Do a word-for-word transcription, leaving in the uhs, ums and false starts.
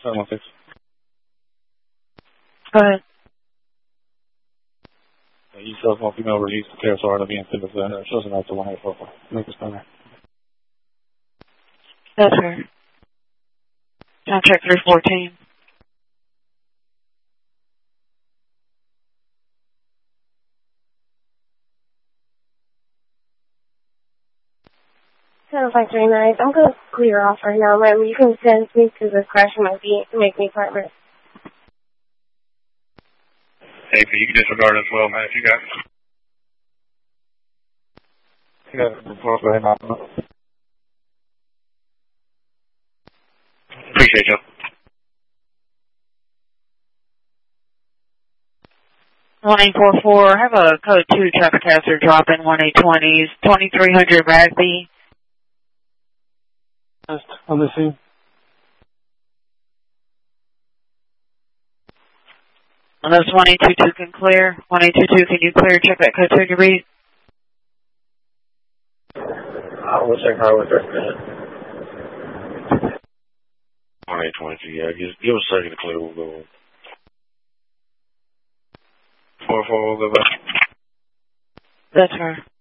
seven one six. Go ahead. Uh, you cell phone female release to Paris R W and Civic Center. Shows an after one eight four four. Make a stunner. That's her. Contract three fourteen. seven five three nine. I'm going to clear off right now, ma'am. You can send me to the crash might be make me partner. Hey, you can disregard as well, man, if you got you got it. Go ahead, man. Appreciate you. one eight four four. I have a code two traffic hazard drop in one eight twenties. twenty-three hundred Ragby. Just on the scene. Unless one eight two two can clear. one eight two two, can you clear? Check that code two to read. I will check how with that. one eight twenty-two, yeah. Give, give us a second to clear. We'll go. four four, we'll go back. That's her.